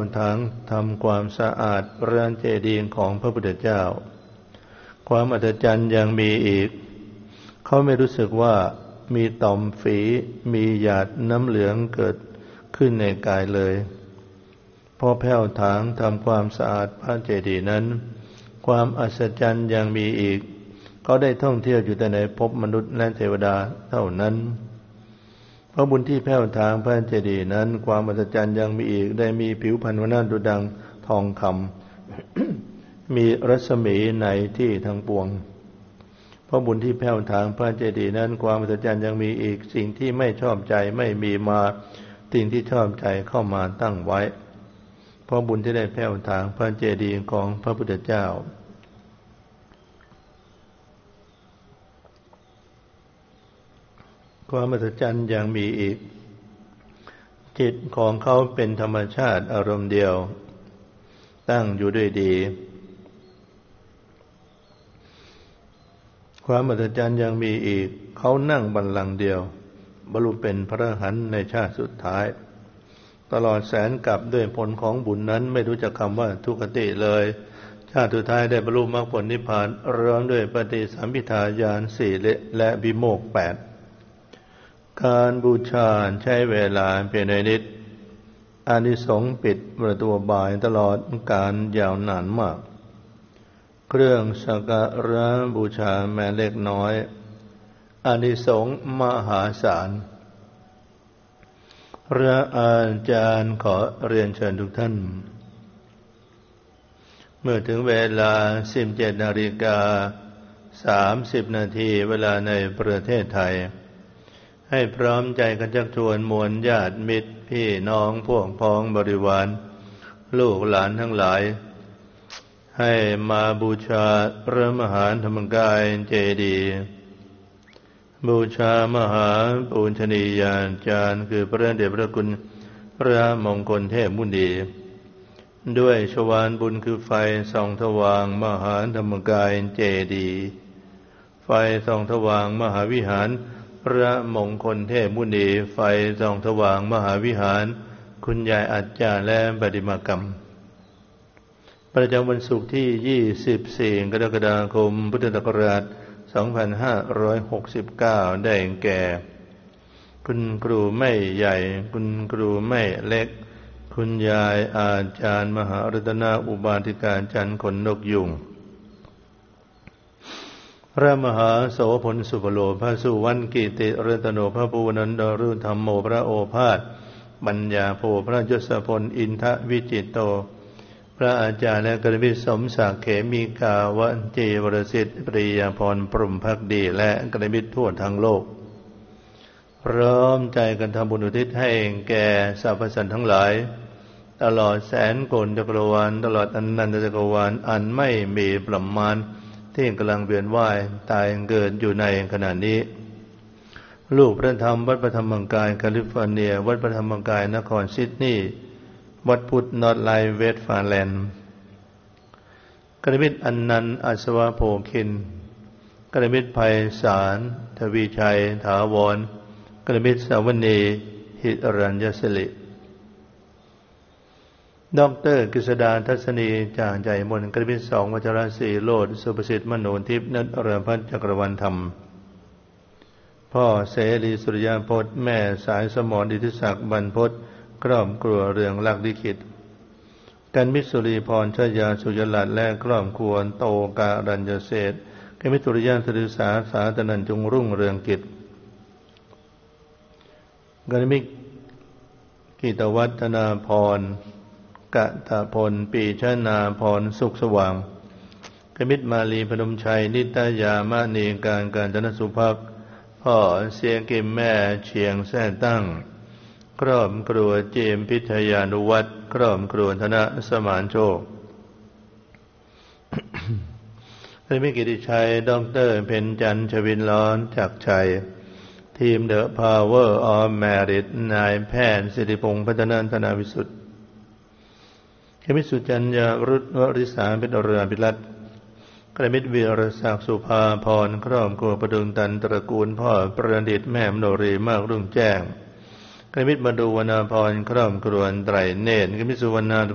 ถางทำความสะอาดพระเจดีย์ของพระพุทธเจ้าความอัศจรรย์ยังมีอีกเขาไม่รู้สึกว่ามีต่อมฝีมีหยาดน้ำเหลืองเกิดขึ้นในกายเลยพอแผ่วถางทำความสะอาดพระเจดีย์นั้นความอัศจรรย์ยังมีอีกเขาได้ท่องเที่ยวอยู่แต่ในภพมนุษย์และเทวดาเท่านั้นเพราะบุญที่แผ่วถางพระเจดีย์นั้นความอัศจรรย์ยังมีอีกได้มีผิวพรรณวรรณะดุจดังทองคำ มีรัศมีในที่ทั้งปวงเพราะบุญที่แผ่วถางพระเจดีย์นั้นความอัศจรรย์ยังมีอีกสิ่งที่ไม่ชอบใจไม่มีมาสิ่งที่ชอบใจเข้ามาตั้งไว้เพราะบุญที่ได้แผ่วถางพระเจดีย์ของพระพุทธเจ้าความอัศจรรย์ยังมีอีกจิตของเขาเป็นธรรมชาติอารมณ์เดียวตั้งอยู่ด้วยดีความอัศจรรย์ยังมีอีกเขานั่งบัลลังก์เดียวบรรลุเป็นพระอรหันต์ในชาติสุดท้ายตลอดแสนกับด้วยผลของบุญนั้นไม่รู้จักคำว่าทุกขติเลยชาติสุดท้ายได้บรรลุมรรคผลนิพพานร้อมด้วยปฏิสัมภิทาญาณสี่และวิโมกข์8การบูชาใช้เวลาเพียงนิดอานิสงส์ปิดประตูบายตลอดการยาวนานมากเครื่องสักการะบูชาแม้เล็กน้อยอานิสงส์มหาศาลพระอาจารย์ขอเรียนเชิญทุกท่านเมื่อถึงเวลา 17:30 นาทีเวลาในประเทศไทยให้พร้อมใจกันชักชวนมวลญาติมิตรพี่น้องพวกพ้องบริวารลูกหลานทั้งหลายให้มาบูชาพระมหาธรรมกายเจดีย์บูชามหาปูชนียาจารย์คือพระเดชพระคุณพระมงคลเทพมุนีด้วยชวาลบุญคือไฟส่องสว่างมหาธรรมกายเจดีย์ไฟส่องสว่างมหาวิหารพระมงคลเทพมุนีไฟส่องสว่างมหาวิหารคุณยายอัจฉริและประติมากรรมประจำวันศุกร์ที่ 24 กรกฎาคม พุทธศักราช 2569 ได้แก่คุณครูไม่ใหญ่คุณครูไม่เล็กคุณยายอาจารย์มหารัตนาอุบาสิกาจันทร์ขนนกยุงพระมหาโสพลสุภโลพระสุวรรณกิติรัตโนพระภูนันดรุธรรมโมพระโอภาสปัญญาโภพระยศพลอินทวิจิตโตพระอาจารย์และกัลยาณมิตรสมศักดิ์เขมีกาวันจีวรสิทธิ์ปริยาพรปรุ่มภักดีและกัลยาณมิตรทั่วทั้งโลกพร้อมใจกันทำบุญอุทิศให้แก่สรรพสัตว์ทั้งหลายตลอดแสนโกลจักรวาลตลอดอนันตจักรวาลอันไม่มีประมาณที่กำลังเวียนว่ายตายเกิดอยู่ในขณะนี้ลูกพระธรรมวัดพระธรรมกายแคลิฟอร์เนียวัดพระธรรมกายนครซิดนีย์วัดพุทธนอร์ทไลน์เวสต์ฟาแลนด์กัลยาณมิตรอนันต์อัศวโภคินกัลยาณมิตรไพศาลทวีชัยถาวรกัลยาณมิตรสาวณีหิรัญยศิริดร.กฤษดาทัศนีจางใจมนกัลยาณมิตร2วัชรศรีโลดสุประสิทธิ์มโนทิพย์นัทอรพัฒน์จักรวรรณธรรมพ่อเสรีสุริยพจน์แม่สายสมรอิทธิศักดิ์บรรพตครอบครัวเรืองลักษณ์ลิขิตกันมิตรสุริพรชยาสุยลัดและครอบครัวโตการัญญเศรษฐ์กันมิตรสุริยาสริษาสาธนันจงรุ่งเรืองกิจกันมิตรกิตวัฒนาพรกะตะพลปีชนาพรสุขสว่างกันมิตรมาลีพนมชัยนิตยามณีการจนสุภาพพ่อเสียงกิมแม่เชียงแท่ตั้งครอบครัวเจมพิทยานุวัฒน์ครอบครัวธนสมานโชค ได้มีกิติชัยดร.เพ็ญจันทร์ชวินล้อนจักรชัยทีม The Power of Merit นายแพทย์สิริพงษ์พัฒนาธนาวิสุทธิ์เคมิตรสุจัญญารุตวริษาเป็นอราภิรัตน์กัลยาณมิตรวีรศักดิ์สุภาพรครอบครัวประดุงตันตระกูลพ่อประดิษฐ์แม่มโนรีมากรุ่งแจ้งกัลยาณมิตรบรรดุวรรณพรครอบครัวไตรเนตรกัลยาณมิตรสุวรรณ